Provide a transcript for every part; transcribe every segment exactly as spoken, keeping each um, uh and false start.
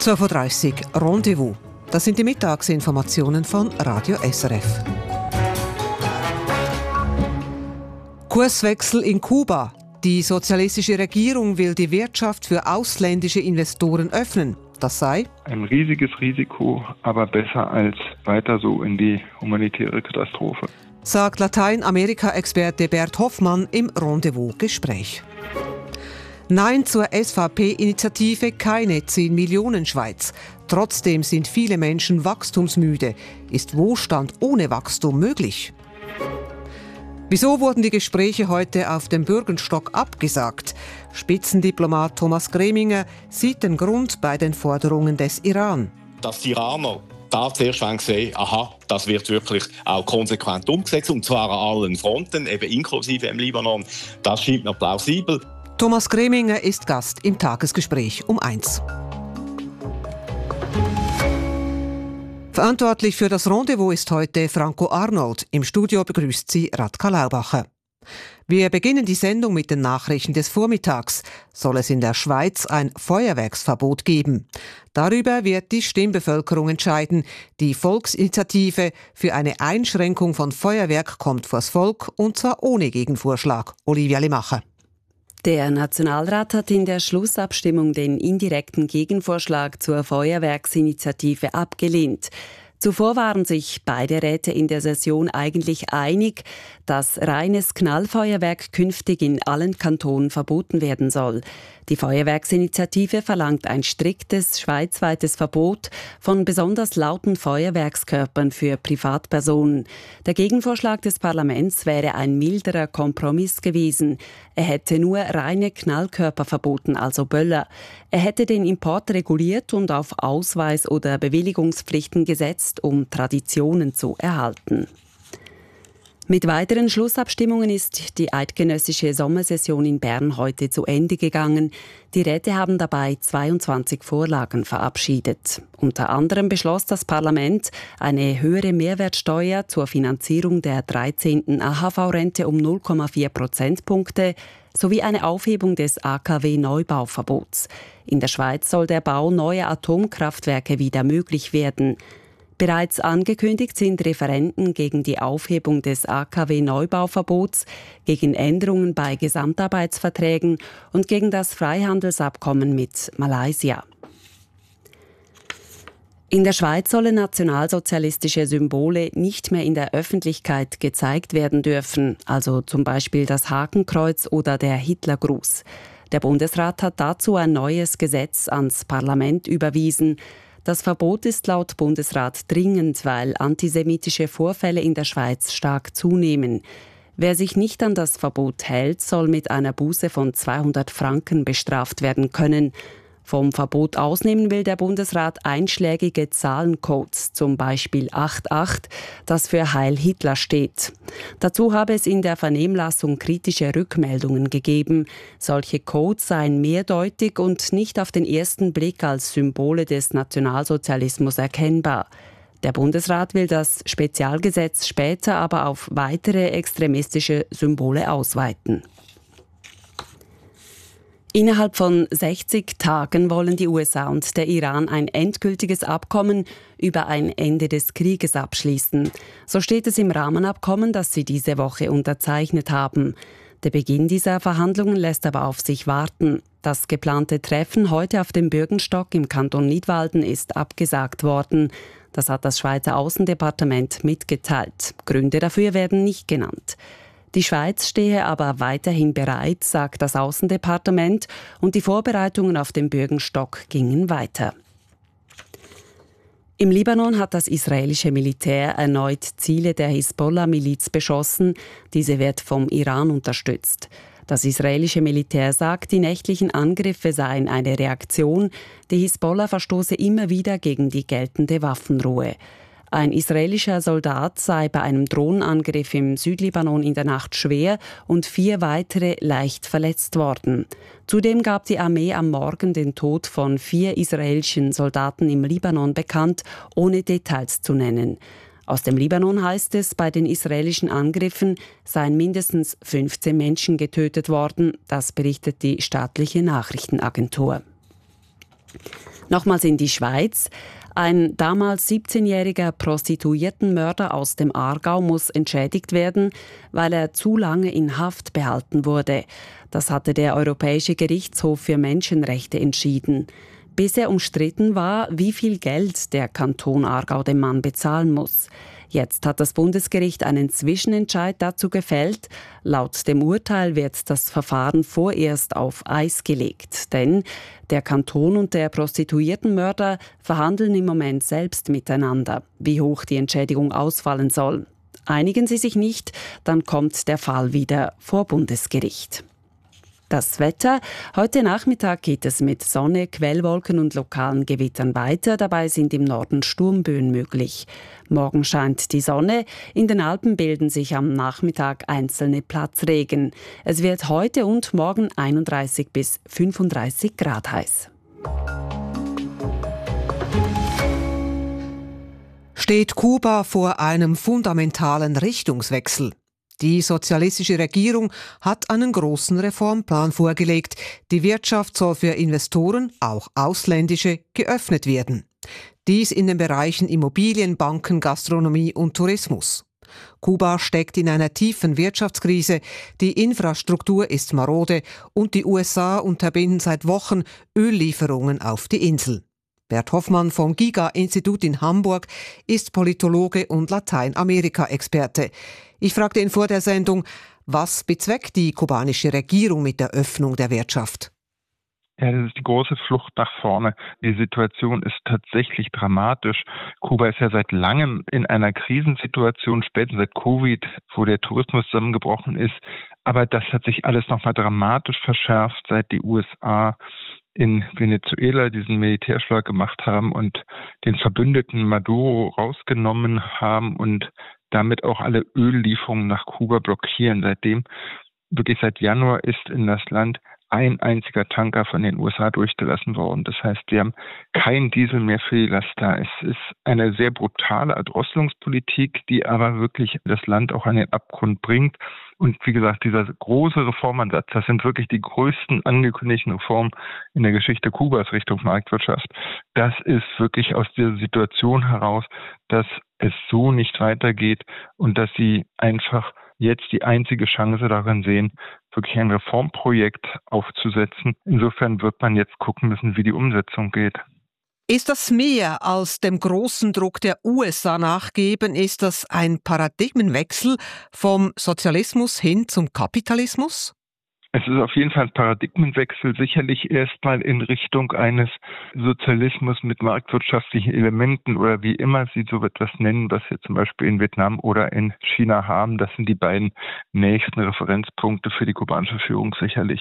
zwölf Uhr dreißig Rendezvous. Das sind die Mittagsinformationen von Radio S R F. Kurswechsel in Kuba. Die sozialistische Regierung will die Wirtschaft für ausländische Investoren öffnen. Das sei ein riesiges Risiko, aber besser als weiter so in die humanitäre Katastrophe, sagt Lateinamerika-Experte Bert Hoffmann im Rendezvous-Gespräch. Nein zur S V P-Initiative Keine zehn Millionen Schweiz. Trotzdem sind viele Menschen wachstumsmüde. Ist Wohlstand ohne Wachstum möglich? Wieso wurden die Gespräche heute auf dem Bürgenstock abgesagt? Spitzendiplomat Thomas Greminger sieht den Grund bei den Forderungen des Iran. Dass die Iraner da zuerst gesehen haben, aha, das wird wirklich auch konsequent umgesetzt, und zwar an allen Fronten, eben inklusive im Libanon, das scheint mir plausibel. Thomas Greminger ist Gast im Tagesgespräch um eins. Verantwortlich für das Rendezvous ist heute Franco Arnold. Im Studio begrüßt sie Radka Laubacher. Wir beginnen die Sendung mit den Nachrichten des Vormittags. Soll es in der Schweiz ein Feuerwerksverbot geben? Darüber wird die Stimmbevölkerung entscheiden. Die Volksinitiative für eine Einschränkung von Feuerwerk kommt vors Volk, und zwar ohne Gegenvorschlag. Olivia Limacher. Der Nationalrat hat in der Schlussabstimmung den indirekten Gegenvorschlag zur Feuerwerksinitiative abgelehnt. Zuvor waren sich beide Räte in der Session eigentlich einig, dass reines Knallfeuerwerk künftig in allen Kantonen verboten werden soll. Die Feuerwerksinitiative verlangt ein striktes schweizweites Verbot von besonders lauten Feuerwerkskörpern für Privatpersonen. Der Gegenvorschlag des Parlaments wäre ein milderer Kompromiss gewesen. Er hätte nur reine Knallkörper verboten, also Böller. Er hätte den Import reguliert und auf Ausweis- oder Bewilligungspflichten gesetzt, um Traditionen zu erhalten. Mit weiteren Schlussabstimmungen ist die eidgenössische Sommersession in Bern heute zu Ende gegangen. Die Räte haben dabei zweiundzwanzig Vorlagen verabschiedet. Unter anderem beschloss das Parlament eine höhere Mehrwertsteuer zur Finanzierung der dreizehnten A H V-Rente um null Komma vier Prozentpunkte sowie eine Aufhebung des A K W-Neubauverbots. In der Schweiz soll der Bau neuer Atomkraftwerke wieder möglich werden. Bereits angekündigt sind Referenden gegen die Aufhebung des A K W-Neubauverbots, gegen Änderungen bei Gesamtarbeitsverträgen und gegen das Freihandelsabkommen mit Malaysia. In der Schweiz sollen nationalsozialistische Symbole nicht mehr in der Öffentlichkeit gezeigt werden dürfen, also zum Beispiel das Hakenkreuz oder der Hitlergruß. Der Bundesrat hat dazu ein neues Gesetz ans Parlament überwiesen. Das Verbot ist laut Bundesrat dringend, weil antisemitische Vorfälle in der Schweiz stark zunehmen. Wer sich nicht an das Verbot hält, soll mit einer Buße von zweihundert Franken bestraft werden können. Vom Verbot ausnehmen will der Bundesrat einschlägige Zahlencodes, zum Beispiel acht acht, das für Heil Hitler steht. Dazu habe es in der Vernehmlassung kritische Rückmeldungen gegeben. Solche Codes seien mehrdeutig und nicht auf den ersten Blick als Symbole des Nationalsozialismus erkennbar. Der Bundesrat will das Spezialgesetz später aber auf weitere extremistische Symbole ausweiten. Innerhalb von sechzig Tagen wollen die U S A und der Iran ein endgültiges Abkommen über ein Ende des Krieges abschließen. So steht es im Rahmenabkommen, das sie diese Woche unterzeichnet haben. Der Beginn dieser Verhandlungen lässt aber auf sich warten. Das geplante Treffen heute auf dem Bürgenstock im Kanton Nidwalden ist abgesagt worden. Das hat das Schweizer Aussendepartement mitgeteilt. Gründe dafür werden nicht genannt. Die Schweiz stehe aber weiterhin bereit, sagt das Aussendepartement, und die Vorbereitungen auf dem Bürgenstock gingen weiter. Im Libanon hat das israelische Militär erneut Ziele der Hisbollah-Miliz beschossen. Diese wird vom Iran unterstützt. Das israelische Militär sagt, die nächtlichen Angriffe seien eine Reaktion. Die Hisbollah verstoße immer wieder gegen die geltende Waffenruhe. Ein israelischer Soldat sei bei einem Drohnenangriff im Südlibanon in der Nacht schwer und vier weitere leicht verletzt worden. Zudem gab die Armee am Morgen den Tod von vier israelischen Soldaten im Libanon bekannt, ohne Details zu nennen. Aus dem Libanon heißt es, bei den israelischen Angriffen seien mindestens fünfzehn Menschen getötet worden. Das berichtet die staatliche Nachrichtenagentur. Nochmals in die Schweiz. Ein damals siebzehnjähriger Prostituiertenmörder aus dem Aargau muss entschädigt werden, weil er zu lange in Haft behalten wurde. Das hatte der Europäische Gerichtshof für Menschenrechte entschieden. Bisher umstritten war, wie viel Geld der Kanton Aargau dem Mann bezahlen muss. Jetzt hat das Bundesgericht einen Zwischenentscheid dazu gefällt. Laut dem Urteil wird das Verfahren vorerst auf Eis gelegt. Denn der Kanton und der Prostituiertenmörder verhandeln im Moment selbst miteinander, wie hoch die Entschädigung ausfallen soll. Einigen sie sich nicht, dann kommt der Fall wieder vor Bundesgericht. Das Wetter. Heute Nachmittag geht es mit Sonne, Quellwolken und lokalen Gewittern weiter. Dabei sind im Norden Sturmböen möglich. Morgen scheint die Sonne. In den Alpen bilden sich am Nachmittag einzelne Platzregen. Es wird heute und morgen einunddreißig bis fünfunddreißig Grad heiß. Steht Kuba vor einem fundamentalen Richtungswechsel? Die sozialistische Regierung hat einen großen Reformplan vorgelegt. Die Wirtschaft soll für Investoren, auch ausländische, geöffnet werden. Dies in den Bereichen Immobilien, Banken, Gastronomie und Tourismus. Kuba steckt in einer tiefen Wirtschaftskrise, die Infrastruktur ist marode und die U S A unterbinden seit Wochen Öllieferungen auf die Insel. Bert Hoffmann vom Giga-Institut in Hamburg ist Politologe und Lateinamerika-Experte. Ich fragte ihn vor der Sendung, was bezweckt die kubanische Regierung mit der Öffnung der Wirtschaft? Ja, das ist die große Flucht nach vorne. Die Situation ist tatsächlich dramatisch. Kuba ist ja seit langem in einer Krisensituation, spätestens seit Covid, wo der Tourismus zusammengebrochen ist. Aber das hat sich alles nochmal dramatisch verschärft, seit die U S A in Venezuela diesen Militärschlag gemacht haben und den Verbündeten Maduro rausgenommen haben und damit auch alle Öllieferungen nach Kuba blockieren. Seitdem, wirklich seit Januar, ist in das Land ein einziger Tanker von den U S A durchgelassen worden. Das heißt, wir haben kein Diesel mehr für die Laster. Es ist eine sehr brutale Erdrosselungspolitik, die aber wirklich das Land auch an den Abgrund bringt. Und wie gesagt, dieser große Reformansatz, das sind wirklich die größten angekündigten Reformen in der Geschichte Kubas Richtung Marktwirtschaft. Das ist wirklich aus dieser Situation heraus, dass es so nicht weitergeht und dass sie einfach jetzt die einzige Chance darin sehen, wirklich ein Reformprojekt aufzusetzen. Insofern wird man jetzt gucken müssen, wie die Umsetzung geht. Ist das mehr als dem großen Druck der U S A nachgeben? Ist das ein Paradigmenwechsel vom Sozialismus hin zum Kapitalismus? Es ist auf jeden Fall ein Paradigmenwechsel, sicherlich erstmal in Richtung eines Sozialismus mit marktwirtschaftlichen Elementen oder wie immer Sie so etwas nennen, was wir zum Beispiel in Vietnam oder in China haben. Das sind die beiden nächsten Referenzpunkte für die kubanische Führung sicherlich.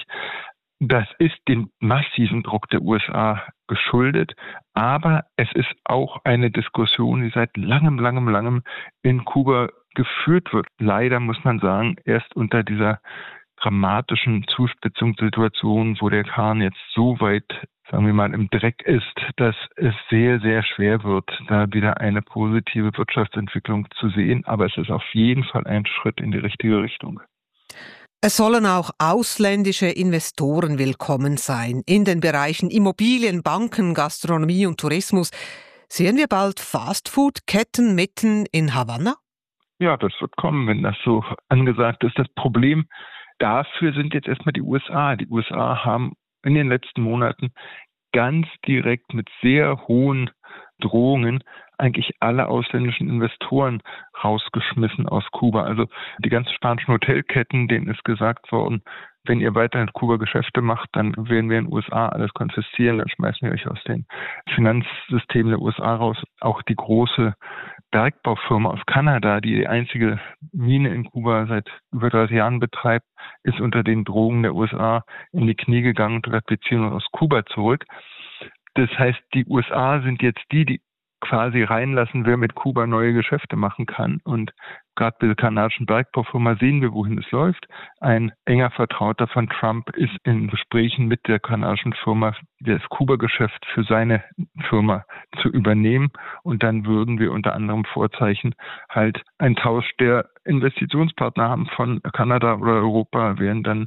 Das ist dem massiven Druck der U S A geschuldet, aber es ist auch eine Diskussion, die seit langem, langem, langem in Kuba geführt wird. Leider muss man sagen, erst unter dieser dramatischen Zuspitzungssituation, wo der Kahn jetzt so weit, sagen wir mal, im Dreck ist, dass es sehr, sehr schwer wird, da wieder eine positive Wirtschaftsentwicklung zu sehen. Aber es ist auf jeden Fall ein Schritt in die richtige Richtung. Es sollen auch ausländische Investoren willkommen sein in den Bereichen Immobilien, Banken, Gastronomie und Tourismus. Sehen wir bald Fastfood-Ketten mitten in Havanna? Ja, das wird kommen, wenn das so angesagt ist. Das Problem dafür sind jetzt erstmal die U S A. Die U S A haben in den letzten Monaten ganz direkt mit sehr hohen Drohungen eigentlich alle ausländischen Investoren rausgeschmissen aus Kuba. Also die ganzen spanischen Hotelketten, denen ist gesagt worden, wenn ihr weiter in Kuba Geschäfte macht, dann werden wir in den U S A alles konfiszieren, dann schmeißen wir euch aus den Finanzsystemen der U S A raus. Auch die große Bergbaufirma aus Kanada, die die einzige Mine in Kuba seit über dreißig Jahren betreibt, ist unter den Drohungen der U S A in die Knie gegangen und hat Beziehungen aus Kuba zurück. Das heißt, die U S A sind jetzt die, die quasi reinlassen, wer mit Kuba neue Geschäfte machen kann. Und gerade bei der kanadischen Bergbaufirma sehen wir, wohin es läuft. Ein enger Vertrauter von Trump ist in Gesprächen mit der kanadischen Firma, das Kuba-Geschäft für seine Firma zu übernehmen. Und dann würden wir unter anderem Vorzeichen halt einen Tausch der Investitionspartner haben von Kanada oder Europa, wären dann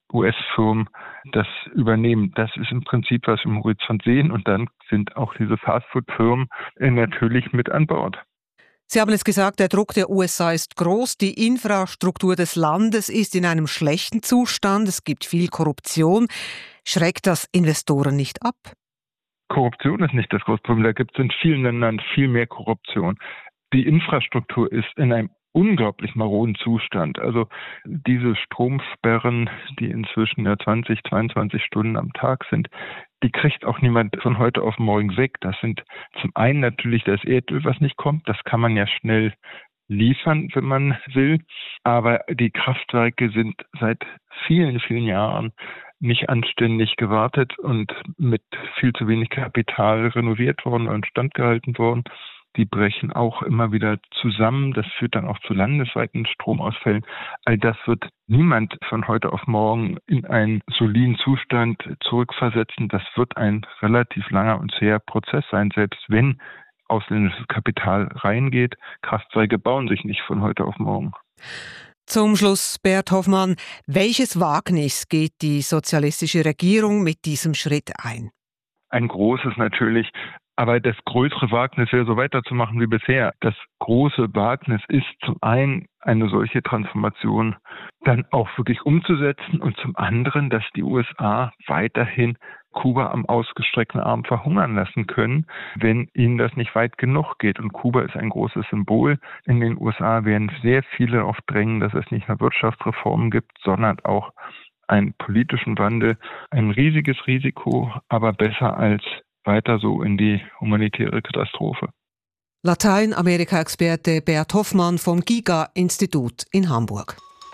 U S-Firmen das übernehmen. Das ist im Prinzip, was wir im Horizont sehen. Und dann sind auch diese Fastfood-Firmen natürlich mit an Bord. Sie haben es gesagt, der Druck der U S A ist groß. Die Infrastruktur des Landes ist in einem schlechten Zustand. Es gibt viel Korruption. Schreckt das Investoren nicht ab? Korruption ist nicht das große Problem. Da gibt es in vielen Ländern viel mehr Korruption. Die Infrastruktur ist in einem unglaublich maroden Zustand. Also diese Stromsperren, die inzwischen ja zwanzig, zweiundzwanzig Stunden am Tag sind, die kriegt auch niemand von heute auf morgen weg. Das sind zum einen natürlich das Erdöl, was nicht kommt. Das kann man ja schnell liefern, wenn man will. Aber die Kraftwerke sind seit vielen, vielen Jahren nicht anständig gewartet und mit viel zu wenig Kapital renoviert worden und instand gehalten worden. Die brechen auch immer wieder zusammen. Das führt dann auch zu landesweiten Stromausfällen. All das wird niemand von heute auf morgen in einen soliden Zustand zurückversetzen. Das wird ein relativ langer und zäher Prozess sein, selbst wenn ausländisches Kapital reingeht. Kraftwerke bauen sich nicht von heute auf morgen. Zum Schluss, Bert Hoffmann, welches Wagnis geht die sozialistische Regierung mit diesem Schritt ein? Ein großes natürlich. Aber das größere Wagnis wäre, so weiterzumachen wie bisher. Das große Wagnis ist zum einen, eine solche Transformation dann auch wirklich umzusetzen und zum anderen, dass die U S A weiterhin Kuba am ausgestreckten Arm verhungern lassen können, wenn ihnen das nicht weit genug geht. Und Kuba ist ein großes Symbol. In den U S A werden sehr viele darauf drängen, dass es nicht nur Wirtschaftsreformen gibt, sondern auch einen politischen Wandel. Ein riesiges Risiko, aber besser als weiter so in die humanitäre Katastrophe. Lateinamerika-Experte Bert Hoffmann vom Giga-Institut in Hamburg.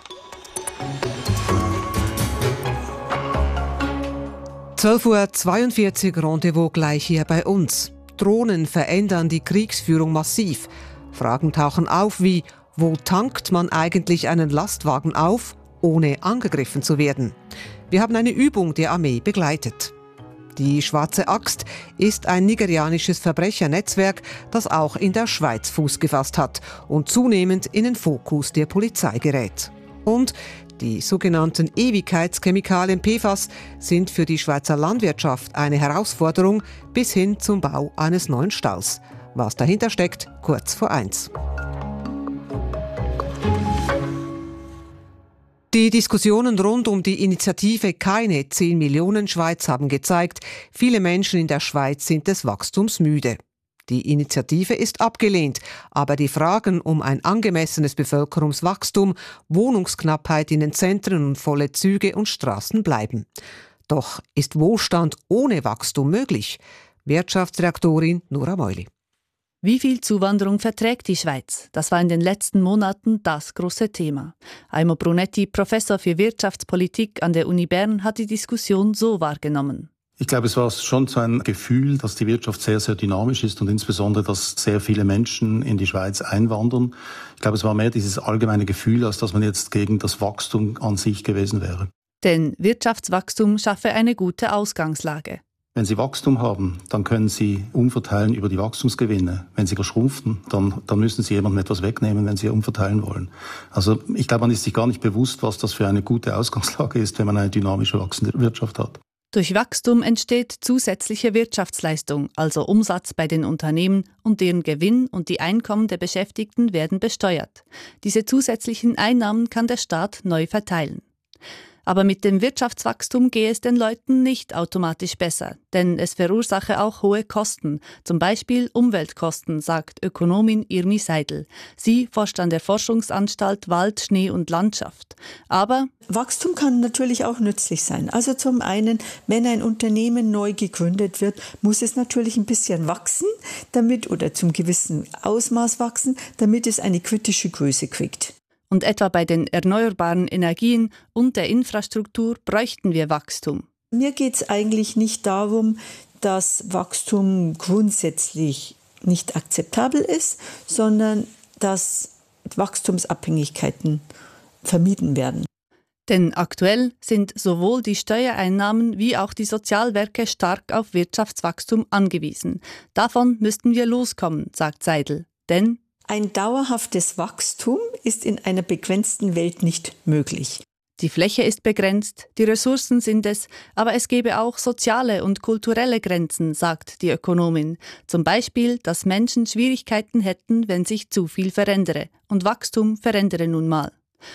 zwölf Uhr zweiundvierzig, Rendezvous gleich hier bei uns. Drohnen verändern die Kriegsführung massiv. Fragen tauchen auf wie, wo tankt man eigentlich einen Lastwagen auf, ohne angegriffen zu werden? Wir haben eine Übung der Armee begleitet. Die Schwarze Axt ist ein nigerianisches Verbrechernetzwerk, das auch in der Schweiz Fuß gefasst hat und zunehmend in den Fokus der Polizei gerät. Und die sogenannten Ewigkeitschemikalien P F A S sind für die Schweizer Landwirtschaft eine Herausforderung bis hin zum Bau eines neuen Stalls. Was dahinter steckt, kurz vor eins. Die Diskussionen rund um die Initiative Keine zehn Millionen Schweiz haben gezeigt, viele Menschen in der Schweiz sind des Wachstums müde. Die Initiative ist abgelehnt, aber die Fragen um ein angemessenes Bevölkerungswachstum, Wohnungsknappheit in den Zentren und volle Züge und Straßen bleiben. Doch ist Wohlstand ohne Wachstum möglich? Wirtschaftsredaktorin Nora Meuli. Wie viel Zuwanderung verträgt die Schweiz? Das war in den letzten Monaten das große Thema. Aimo Brunetti, Professor für Wirtschaftspolitik an der Uni Bern, hat die Diskussion so wahrgenommen. Ich glaube, es war schon so ein Gefühl, dass die Wirtschaft sehr, sehr dynamisch ist und insbesondere, dass sehr viele Menschen in die Schweiz einwandern. Ich glaube, es war mehr dieses allgemeine Gefühl, als dass man jetzt gegen das Wachstum an sich gewesen wäre. Denn Wirtschaftswachstum schaffe eine gute Ausgangslage. Wenn Sie Wachstum haben, dann können Sie umverteilen über die Wachstumsgewinne. Wenn Sie verschrumpfen, dann, dann müssen Sie jemandem etwas wegnehmen, wenn Sie umverteilen wollen. Also ich glaube, man ist sich gar nicht bewusst, was das für eine gute Ausgangslage ist, wenn man eine dynamische wachsende Wirtschaft hat. Durch Wachstum entsteht zusätzliche Wirtschaftsleistung, also Umsatz bei den Unternehmen, und deren Gewinn und die Einkommen der Beschäftigten werden besteuert. Diese zusätzlichen Einnahmen kann der Staat neu verteilen. Aber mit dem Wirtschaftswachstum gehe es den Leuten nicht automatisch besser, denn es verursache auch hohe Kosten, zum Beispiel Umweltkosten, sagt Ökonomin Irmi Seidel. Sie forscht an der Forschungsanstalt Wald, Schnee und Landschaft. Aber Wachstum kann natürlich auch nützlich sein. Also zum einen, wenn ein Unternehmen neu gegründet wird, muss es natürlich ein bisschen wachsen, damit oder zum gewissen Ausmaß wachsen, damit es eine kritische Größe kriegt. Und etwa bei den erneuerbaren Energien und der Infrastruktur bräuchten wir Wachstum. Mir geht es eigentlich nicht darum, dass Wachstum grundsätzlich nicht akzeptabel ist, sondern dass Wachstumsabhängigkeiten vermieden werden. Denn aktuell sind sowohl die Steuereinnahmen wie auch die Sozialwerke stark auf Wirtschaftswachstum angewiesen. Davon müssten wir loskommen, sagt Seidel. Denn ein dauerhaftes Wachstum ist in einer begrenzten Welt nicht möglich. Die Fläche ist begrenzt, die Ressourcen sind es, aber es gäbe auch soziale und kulturelle Grenzen, sagt die Ökonomin. Zum Beispiel, dass Menschen Schwierigkeiten hätten, wenn sich zu viel verändere. Und Wachstum verändere nun mal.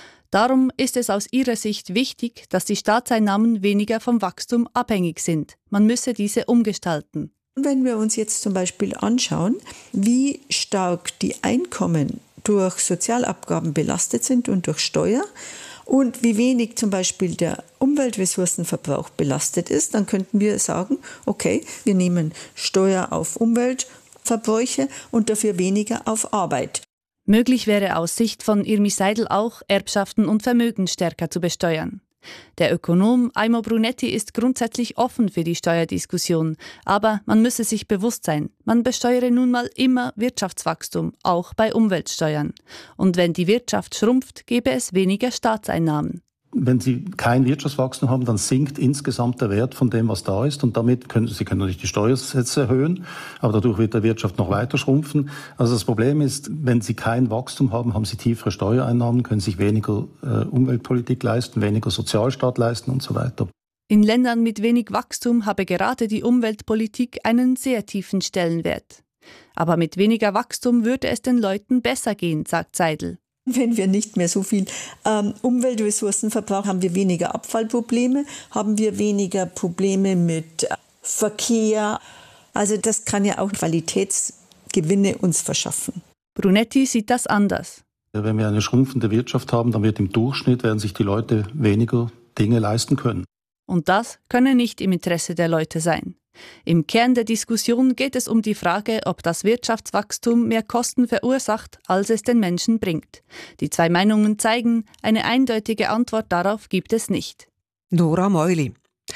Darum ist es aus ihrer Sicht wichtig, dass die Staatseinnahmen weniger vom Wachstum abhängig sind. Man müsse diese umgestalten. Wenn wir uns jetzt zum Beispiel anschauen, wie stark die Einkommen durch Sozialabgaben belastet sind und durch Steuer, und wie wenig zum Beispiel der Umweltressourcenverbrauch belastet ist, dann könnten wir sagen, okay, wir nehmen Steuer auf Umweltverbräuche und dafür weniger auf Arbeit. Möglich wäre aus Sicht von Irmi Seidel auch, Erbschaften und Vermögen stärker zu besteuern. Der Ökonom Aimo Brunetti ist grundsätzlich offen für die Steuerdiskussion, aber man müsse sich bewusst sein, man besteuere nun mal immer Wirtschaftswachstum, auch bei Umweltsteuern. Und wenn die Wirtschaft schrumpft, gäbe es weniger Staatseinnahmen. Wenn Sie kein Wirtschaftswachstum haben, dann sinkt insgesamt der Wert von dem, was da ist. Und damit können Sie können natürlich die Steuersätze erhöhen, aber dadurch wird der Wirtschaft noch weiter schrumpfen. Also das Problem ist, wenn Sie kein Wachstum haben, haben Sie tiefere Steuereinnahmen, können sich weniger äh, Umweltpolitik leisten, weniger Sozialstaat leisten und so weiter. In Ländern mit wenig Wachstum habe gerade die Umweltpolitik einen sehr tiefen Stellenwert. Aber mit weniger Wachstum würde es den Leuten besser gehen, sagt Seidel. Wenn wir nicht mehr so viel ähm, Umweltressourcen verbrauchen, haben wir weniger Abfallprobleme, haben wir weniger Probleme mit Verkehr. Also das kann ja auch Qualitätsgewinne uns verschaffen. Brunetti sieht das anders. Wenn wir eine schrumpfende Wirtschaft haben, dann wird im Durchschnitt werden sich die Leute weniger Dinge leisten können. Und das könne nicht im Interesse der Leute sein. Im Kern der Diskussion geht es um die Frage, ob das Wirtschaftswachstum mehr Kosten verursacht, als es den Menschen bringt. Die zwei Meinungen zeigen, eine eindeutige Antwort darauf gibt es nicht. Nora Meuli.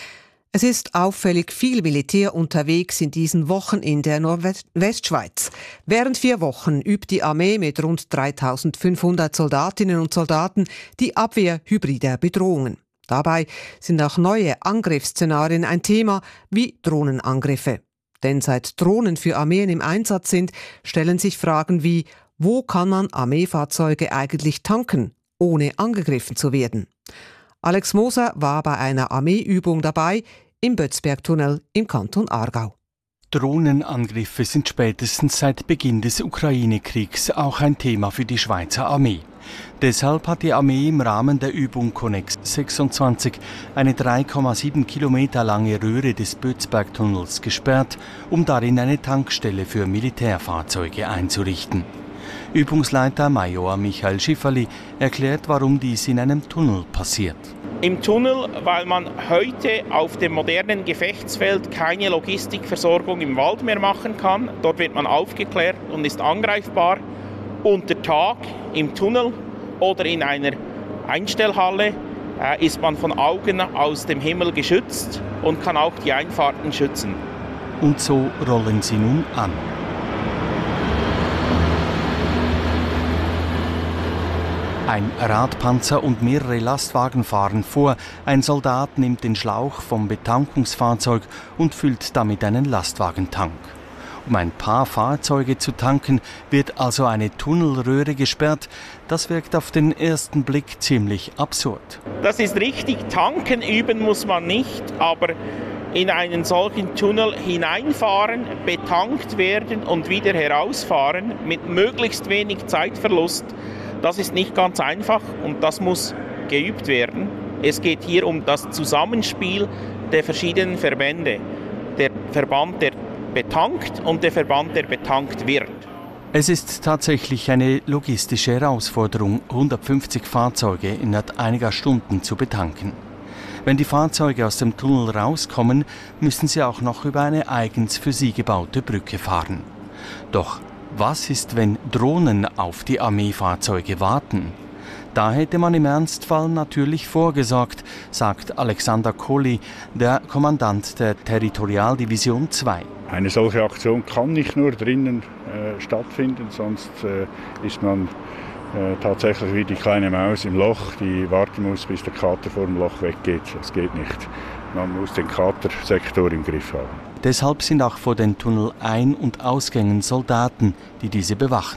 Es ist auffällig viel Militär unterwegs in diesen Wochen in der Nordwestschweiz. Während vier Wochen übt die Armee mit rund dreitausendfünfhundert Soldatinnen und Soldaten die Abwehr hybrider Bedrohungen. Dabei sind auch neue Angriffsszenarien ein Thema, wie Drohnenangriffe. Denn seit Drohnen für Armeen im Einsatz sind, stellen sich Fragen wie, wo kann man Armeefahrzeuge eigentlich tanken, ohne angegriffen zu werden? Alex Moser war bei einer Armeeübung dabei im Bötzbergtunnel im Kanton Aargau. Drohnenangriffe sind spätestens seit Beginn des Ukraine-Kriegs auch ein Thema für die Schweizer Armee. Deshalb hat die Armee im Rahmen der Übung Connex sechsundzwanzig eine drei Komma sieben Kilometer lange Röhre des Bötzbergtunnels gesperrt, um darin eine Tankstelle für Militärfahrzeuge einzurichten. Übungsleiter Major Michael Schifferli erklärt, warum dies in einem Tunnel passiert. Im Tunnel, weil man heute auf dem modernen Gefechtsfeld keine Logistikversorgung im Wald mehr machen kann. Dort wird man aufgeklärt und ist angreifbar. Unter Tag im Tunnel oder in einer Einstellhalle äh, ist man von Augen aus dem Himmel geschützt und kann auch die Einfahrten schützen. Und so rollen sie nun an. Ein Radpanzer und mehrere Lastwagen fahren vor. Ein Soldat nimmt den Schlauch vom Betankungsfahrzeug und füllt damit einen Lastwagentank. Um ein paar Fahrzeuge zu tanken, wird also eine Tunnelröhre gesperrt. Das wirkt auf den ersten Blick ziemlich absurd. Das ist richtig. Tanken üben muss man nicht, aber in einen solchen Tunnel hineinfahren, betankt werden und wieder herausfahren mit möglichst wenig Zeitverlust, das ist nicht ganz einfach und das muss geübt werden. Es geht hier um das Zusammenspiel der verschiedenen Verbände. Der Verband, der betankt und der Verband, der betankt wird. Es ist tatsächlich eine logistische Herausforderung, hundertfünfzig Fahrzeuge innerhalb einiger Stunden zu betanken. Wenn die Fahrzeuge aus dem Tunnel rauskommen, müssen sie auch noch über eine eigens für sie gebaute Brücke fahren. Doch was ist, wenn Drohnen auf die Armeefahrzeuge warten? Da hätte man im Ernstfall natürlich vorgesorgt, sagt Alexander Kohli, der Kommandant der Territorialdivision zwei. Eine solche Aktion kann nicht nur drinnen äh, stattfinden, sonst äh, ist man äh, tatsächlich wie die kleine Maus im Loch, die warten muss, bis der Kater vor dem Loch weggeht. Das geht nicht. Man muss den Katersektor im Griff haben. Deshalb sind auch vor den Tunnel-Ein- und Ausgängen Soldaten, die diese bewachen.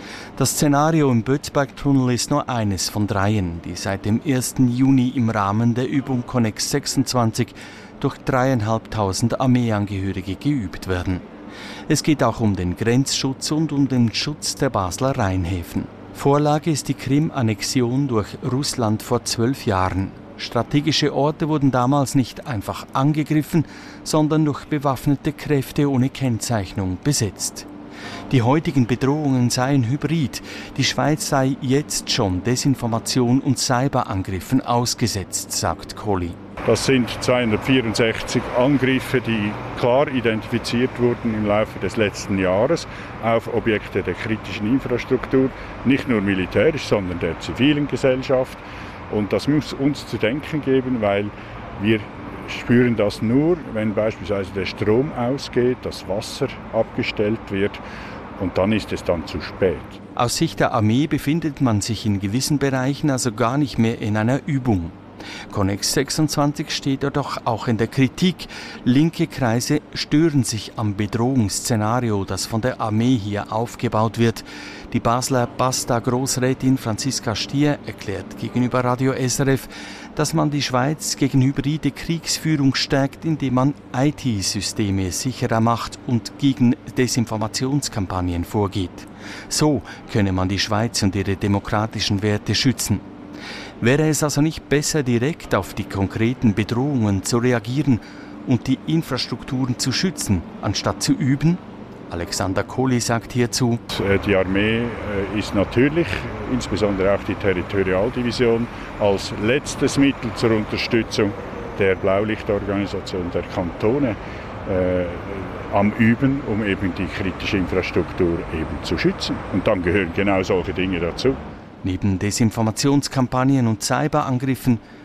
Das Szenario im Bödsberg-Tunnel ist nur eines von dreien, die seit dem ersten Juni im Rahmen der Übung Connex sechsundzwanzig durch dreieinhalbtausend Armeeangehörige geübt werden. Es geht auch um den Grenzschutz und um den Schutz der Basler Rheinhäfen. Vorlage ist die Krim-Annexion durch Russland vor zwölf Jahren. Strategische Orte wurden damals nicht einfach angegriffen, sondern durch bewaffnete Kräfte ohne Kennzeichnung besetzt. Die heutigen Bedrohungen seien hybrid. Die Schweiz sei jetzt schon Desinformation und Cyberangriffen ausgesetzt, sagt Kohli. Das sind zweihundertvierundsechzig Angriffe, die klar identifiziert wurden im Laufe des letzten Jahres auf Objekte der kritischen Infrastruktur, nicht nur militärisch, sondern der zivilen Gesellschaft. Und das muss uns zu denken geben, weil wir spüren das nur, wenn beispielsweise der Strom ausgeht, das Wasser abgestellt wird und dann ist es dann zu spät. Aus Sicht der Armee befindet man sich in gewissen Bereichen also gar nicht mehr in einer Übung. Connex sechsundzwanzig steht jedoch auch in der Kritik. Linke Kreise stören sich am Bedrohungsszenario, das von der Armee hier aufgebaut wird. Die Basler Basta-Großrätin Franziska Stier erklärt gegenüber Radio S R F, dass man die Schweiz gegen hybride Kriegsführung stärkt, indem man I T-Systeme sicherer macht und gegen Desinformationskampagnen vorgeht. So könne man die Schweiz und ihre demokratischen Werte schützen. Wäre es also nicht besser, direkt auf die konkreten Bedrohungen zu reagieren und die Infrastrukturen zu schützen, anstatt zu üben? Alexander Kohli sagt hierzu: Die Armee ist natürlich, insbesondere auch die Territorialdivision, als letztes Mittel zur Unterstützung der Blaulichtorganisation der Kantone äh, am Üben, um eben die kritische Infrastruktur eben zu schützen. Und dann gehören genau solche Dinge dazu. Neben Desinformationskampagnen und Cyberangriffen